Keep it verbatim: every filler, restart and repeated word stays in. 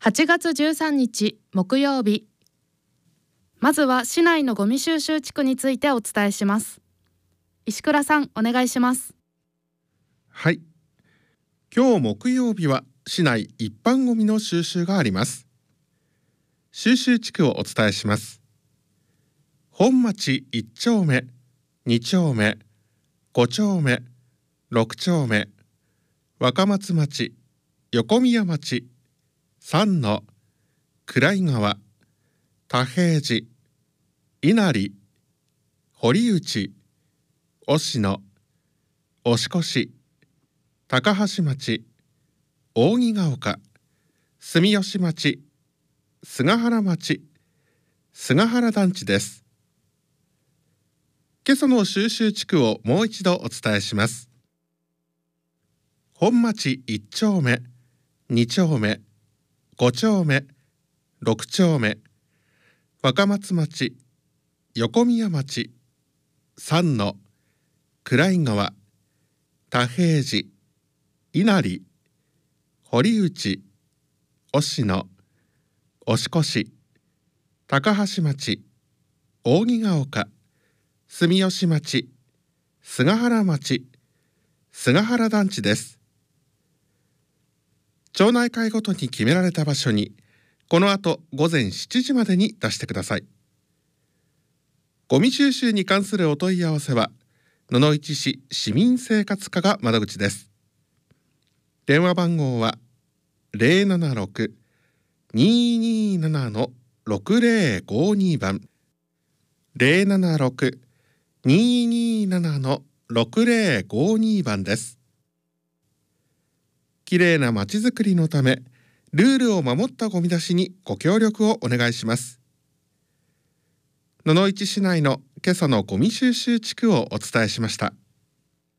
はちがつじゅうさんにち木曜日。まずは市内のゴミ収集地区についてお伝えします。石倉さん、お願いします。 はい。今日木曜日は市内一般ゴミの収集があります。収集地区をお伝えします。本町いっちょうめ、にちょうめ、ごちょうめ、ろくちょうめ、若松町、横宮町、三野、暗井川、田平寺、稲荷、堀内、忍野、押越、高橋町、扇ヶ丘、住吉町、菅原町、菅原団地です。今朝の収集地区をもう一度お伝えします。本町いっちょうめ、にちょうめ、ごちょうめ、ろくちょうめ、若松町、横宮町、三野、暗井川、田平寺、稲荷、堀内、忍野、押越、高橋町、扇ヶ丘、住吉町、菅原町、菅原団地です。町内会ごとに決められた場所にこの後ごぜんしちじまでに出してください。ゴミ収集に関するお問い合わせは野々市市市民生活課が窓口です。電話番号は ゼロななろく にーにーなな ろくぜろごに 番 ゼロななろく にーにーなな ろくぜろごに 番です。きれいなまちづくりのためルールを守ったゴミ出しにご協力をお願いします。野々市市内の今朝のゴミ収集地区をお伝えしました。